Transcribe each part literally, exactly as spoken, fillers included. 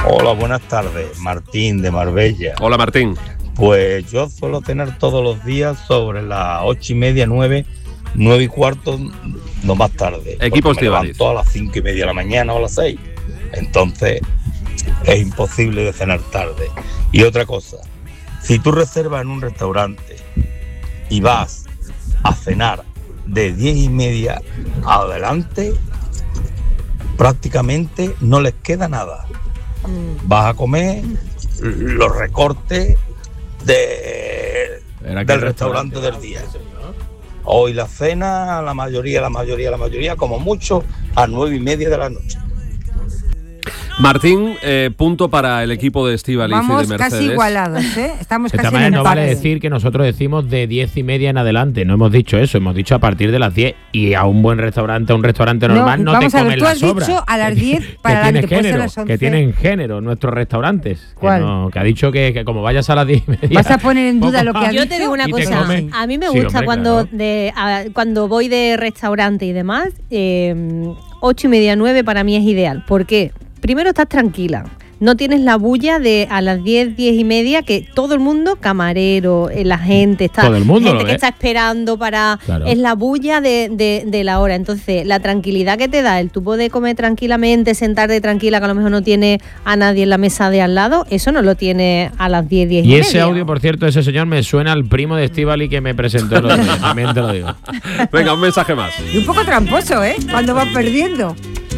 Hola, buenas tardes. Martín de Marbella. Hola, Martín. Pues yo suelo cenar todos los días sobre las ocho y media, nueve, nueve y cuarto, no más tarde. Equipo me Estíbaliz. levanto a las cinco y media de la mañana o a las seis. Entonces es imposible de cenar tarde. Y otra cosa, si tú reservas en un restaurante y vas a cenar de diez y media adelante, prácticamente no les queda nada. Vas a comer los recortes de, del restaurante del día. Hoy la cena, la mayoría, la mayoría, la mayoría, como mucho, a nueve y media de la noche. Martín, eh, punto para el equipo de Estíbaliz y de Mercedes. Vamos casi igualados, ¿eh? Estamos De casi esta manera en no empate. vale decir que nosotros decimos de diez y media en adelante. No hemos dicho eso, hemos dicho a partir de las diez. Y a un buen restaurante, a un restaurante normal, no, no te vamos a ver, comen tú las has sobras. dicho a las diez Que para tiene adelante, puede ser género, las once. que tienen género nuestros restaurantes. ¿Cuál? Que, no, que ha dicho que, que como vayas a las diez y media... ¿Vas a poner en duda lo que ha Yo dicho? te digo una ¿Y te cosa, comes? a mí me Sí, gusta hombre, cuando claro. de, a- cuando voy de restaurante y demás, eh, ocho y media, nueve para mí es ideal. ¿Por qué? Primero estás tranquila. No tienes la bulla de a las diez, diez y media, que todo el mundo, camarero, eh, la gente, está, Todo el mundo gente lo que ve. está esperando para... Claro. Es la bulla de, de, de la hora. Entonces, la tranquilidad que te da, el tú poder comer tranquilamente, sentarte tranquila, que a lo mejor no tiene a nadie en la mesa de al lado, eso no lo tiene a las diez, diez y, Y media. ese audio, por cierto, ese señor me suena al primo de Estíbaliz que me presentó el otro día, también te lo digo. Venga, un mensaje más. Y un poco tramposo, ¿eh? Cuando vas perdiendo.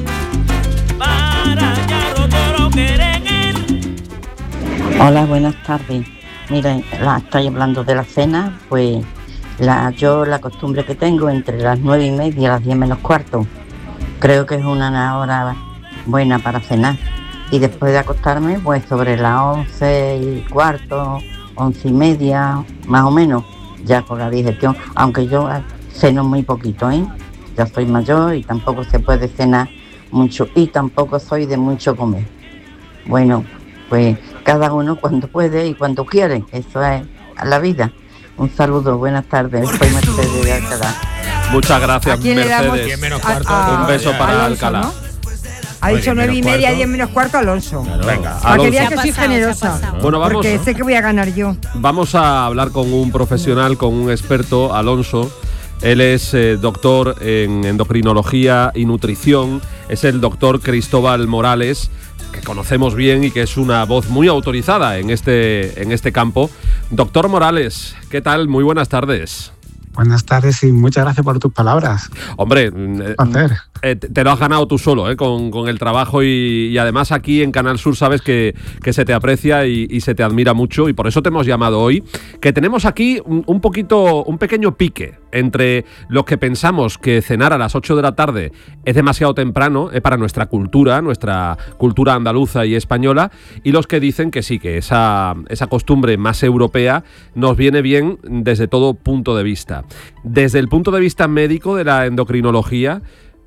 Hola, buenas tardes. Miren, la, estoy hablando de la cena, pues la, yo la costumbre que tengo entre las nueve y media y las diez menos cuarto, creo que es una hora buena para cenar. Y después de acostarme, pues sobre las once y cuarto, once y media, más o menos, ya con la digestión, aunque yo ceno muy poquito, ¿eh? Ya soy mayor y tampoco se puede cenar mucho y tampoco soy de mucho comer. Bueno, pues cada uno cuando puede y cuando quiere, eso es la vida. Un saludo, buenas tardes, soy Mercedes de Alcalá. Muchas gracias, ¿A quién le damos? Mercedes. diez menos A- cuarto. a- Un beso para Alonso, Alcalá. ¿no? Ha Pues dicho diez nueve y menos media, cuarto. diez menos cuarto, Alonso. Claro. Venga, Para que Alonso. veas Se que ha soy pasado, generosa. se ha pasado. Bueno, vamos, Porque sé que voy a ganar yo. vamos a hablar con un profesional, con un experto, Alonso. Él es eh, doctor en endocrinología y nutrición. Es el doctor Cristóbal Morales, que conocemos bien y que es una voz muy autorizada en este, en este campo. Doctor Morales, ¿qué tal? Muy buenas tardes. Buenas tardes y muchas gracias por tus palabras. Hombre, eh, Placer. eh, te te lo has ganado tú solo, eh, con, con el trabajo y, y además aquí en Canal Sur sabes que, que se te aprecia y, y se te admira mucho y por eso te hemos llamado hoy, que tenemos aquí un, un poquito, un pequeño pique entre los que pensamos que cenar a las ocho de la tarde es demasiado temprano eh, para nuestra cultura, nuestra cultura andaluza y española, y los que dicen que sí, que esa, esa costumbre más europea nos viene bien desde todo punto de vista. Desde el punto de vista médico de la endocrinología,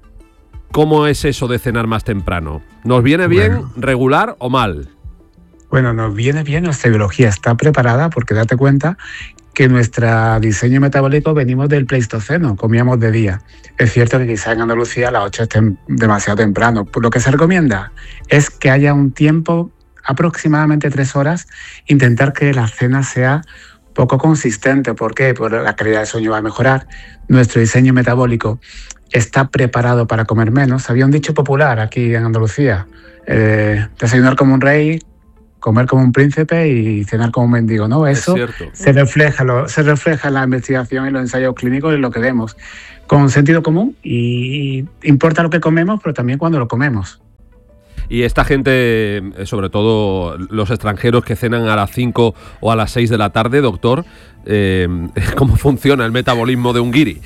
¿cómo es eso de cenar más temprano? ¿Nos viene bien, Bueno. regular o mal? Bueno, nos viene bien, nuestra biología está preparada porque date cuenta que nuestro diseño metabólico venimos del Pleistoceno, comíamos de día. Es cierto que quizá en Andalucía a las ocho es tem- demasiado temprano. Por lo que se recomienda es que haya un tiempo, aproximadamente tres horas, intentar que la cena sea poco consistente. ¿Por qué? Porque la calidad del sueño va a mejorar. Nuestro diseño metabólico está preparado para comer menos. Había un dicho popular aquí en Andalucía: eh, desayunar como un rey, comer como un príncipe y cenar como un mendigo, ¿no? Eso Es cierto. se refleja, lo, se refleja en la investigación y los ensayos clínicos y lo que vemos. Con sentido común, y importa lo que comemos, pero también cuando lo comemos. Y esta gente, eh, sobre todo los extranjeros que cenan a las cinco o a las seis de la tarde, doctor, eh, ¿cómo funciona el metabolismo de un guiri?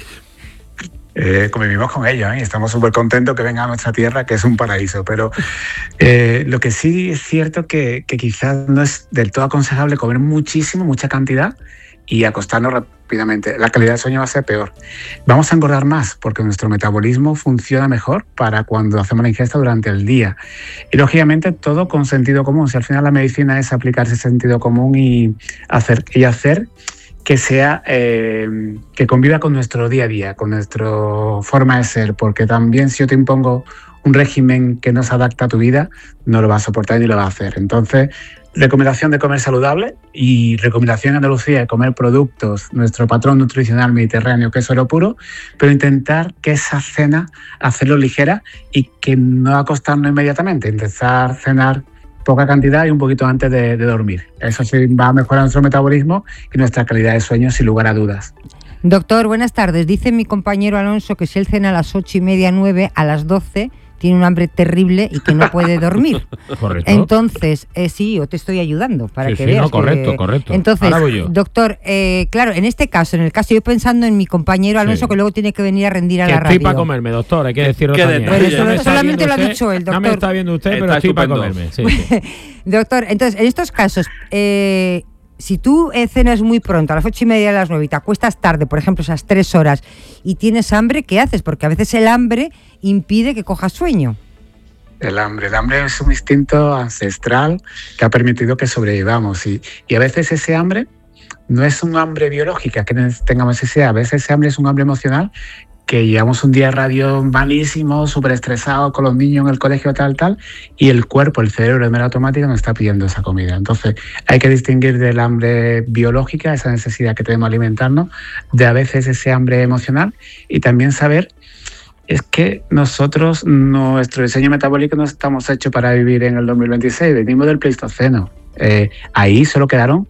Eh, convivimos con ellos, ¿eh? Estamos súper contentos que vengan a nuestra tierra, que es un paraíso. Pero eh, lo que sí es cierto que, que quizás no es del todo aconsejable comer muchísimo, mucha cantidad y acostarnos rápidamente. La calidad del sueño va a ser peor. Vamos a engordar más porque nuestro metabolismo funciona mejor para cuando hacemos la ingesta durante el día. Y lógicamente todo con sentido común. Si al final la medicina es aplicar ese sentido común y hacer, y hacer que sea eh, que conviva con nuestro día a día, con nuestra forma de ser, porque también si yo te impongo un régimen que no se adapta a tu vida, no lo vas a soportar ni lo vas a hacer. Entonces, recomendación de comer saludable y recomendación en Andalucía de comer productos, nuestro patrón nutricional mediterráneo, que es oro puro, pero intentar que esa cena hacerlo ligera y que no acostarnos inmediatamente, intentar cenar poca cantidad y un poquito antes de, de dormir. Eso sí va a mejorar nuestro metabolismo y nuestra calidad de sueño, sin lugar a dudas. Doctor, buenas tardes. Dice mi compañero Alonso que si él cena a las ocho y media, nueve, a las doce tiene un hambre terrible y que no puede dormir. Correcto. Entonces, eh, sí, yo te estoy ayudando para sí, que sí, veas. No, correcto, que... correcto. Entonces, Ahora voy yo. Doctor, eh, claro, en este caso, en el caso, yo pensando en mi compañero Alonso, sí, que luego tiene que venir a rendir a que la radio. estoy para comerme, doctor, hay que decirlo ¿Qué también. Bueno, eso, no eso solamente lo ha usted, dicho el doctor. No me está viendo usted, Está pero estoy para estupendo. comerme. Sí, sí. Doctor, entonces, en estos casos, eh, si tú eh, cenas muy pronto, a las ocho y media, a las nueve, y te acuestas tarde, por ejemplo, esas tres horas, y tienes hambre, ¿qué haces? Porque a veces el hambre impide que cojas sueño. El hambre. El hambre es un instinto ancestral que ha permitido que sobrevivamos. Y, y a veces ese hambre no es un hambre biológica que tengamos ese, a veces ese hambre es un hambre emocional que llevamos un día de radio malísimo, súper estresado con los niños en el colegio, tal, tal, y el cuerpo, el cerebro de manera automática nos está pidiendo esa comida. Entonces hay que distinguir del hambre biológica, esa necesidad que tenemos de alimentarnos, de a veces ese hambre emocional, y también saber es que nosotros, nuestro diseño metabólico no estamos hechos para vivir en el dos mil veintiséis, venimos del Pleistoceno. Eh, ahí solo quedaron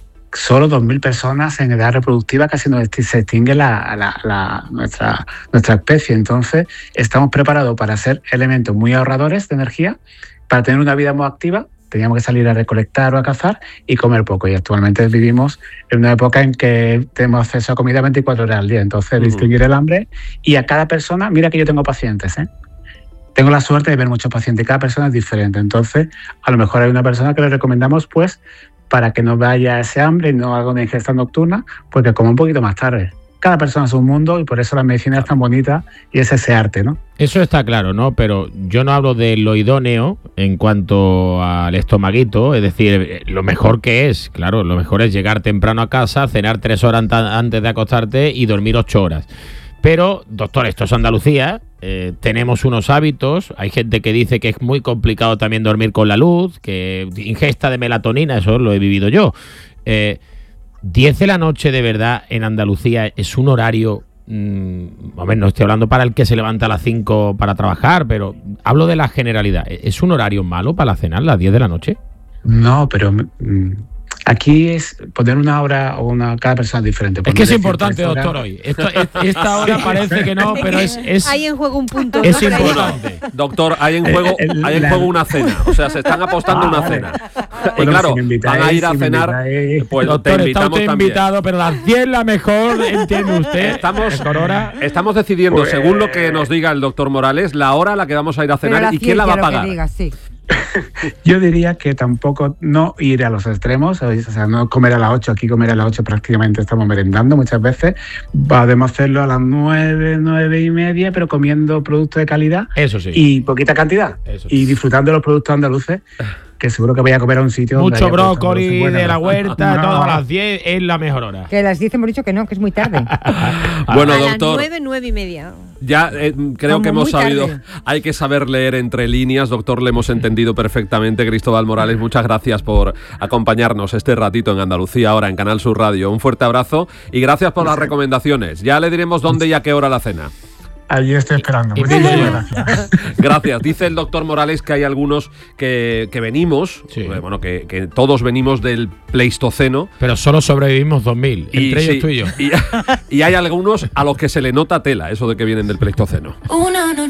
solo dos mil personas en edad reproductiva, casi no se extingue la, la, la, nuestra, nuestra especie. Entonces, estamos preparados para ser elementos muy ahorradores de energía, para tener una vida muy activa. Teníamos que salir a recolectar o a cazar y comer poco. Y actualmente vivimos en una época en que tenemos acceso a comida veinticuatro horas al día. Entonces, uh-huh. distinguir el hambre. Y a cada persona, mira que yo tengo pacientes, ¿eh? Tengo la suerte de ver muchos pacientes y cada persona es diferente. Entonces, a lo mejor hay una persona que le recomendamos, pues, para que no vaya ese hambre y no haga una ingesta nocturna, porque coma un poquito más tarde. Cada persona es un mundo y por eso la medicina es tan bonita y es ese arte, ¿no? Eso está claro, ¿no? Pero yo no hablo de lo idóneo en cuanto al estomaguito, es decir, lo mejor que es, claro, lo mejor es llegar temprano a casa, cenar tres horas antes de acostarte y dormir ocho horas. Pero, doctor, esto es Andalucía, eh, tenemos unos hábitos, hay gente que dice que es muy complicado también dormir con la luz, que ingesta de melatonina, eso lo he vivido yo. Eh, diez de la noche de verdad en Andalucía es un horario, mmm, a ver, no estoy hablando para el que se levanta a las cinco para trabajar, pero hablo de la generalidad. ¿Es un horario malo para cenar, las diez de la noche? No, pero mmm, aquí es poner una hora o una cada persona es diferente. Es que es importante, doctor, hoy. Esto, es, esta hora parece que no, pero es, es... Hay en juego un punto. Es importante. Doctor, hay en juego, el, el, hay en la... juego una cena. O sea, se están apostando ah, una vale. cena. Bueno, y claro, si van a ir a si cenar. Pues doctor, te invitamos está usted también. invitado, pero las diez la mejor, entiende usted. Estamos, hora. estamos decidiendo, pues... según lo que nos diga el doctor Morales, la hora a la que vamos a ir a cenar la y quién la va a pagar. Que digas, sí. Yo diría que tampoco no ir a los extremos, o sea, no comer a las ocho, aquí comer a las ocho prácticamente estamos merendando muchas veces, podemos hacerlo a las nueve, nueve y media, pero comiendo productos de calidad. Eso sí. Y poquita cantidad, Eso y sí. disfrutando de los productos andaluces, que seguro que voy a comer a un sitio mucho donde brócoli bueno, de la huerta, no. todo a las diez es la mejor hora. Que a las diez hemos dicho que no, que es muy tarde. Bueno, a doctor. las nueve, nueve y media. Ya eh, creo Como que hemos muy sabido, tarde. hay que saber leer entre líneas, doctor, le hemos entendido perfectamente. Cristóbal Morales, muchas gracias por acompañarnos este ratito en Andalucía, ahora en Canal Sur Radio. Un fuerte abrazo y gracias por las recomendaciones. Ya le diremos dónde y a qué hora la cena. Allí estoy esperando. Y Muchísimas gracias. Gracias. Dice el doctor Morales que hay algunos que, que venimos, Sí. eh, bueno, que, que todos venimos del Pleistoceno. Pero solo sobrevivimos dos mil, entre sí, ellos tú y yo. Y, y hay algunos a los que se le nota tela, eso de que vienen del Pleistoceno. Una noche.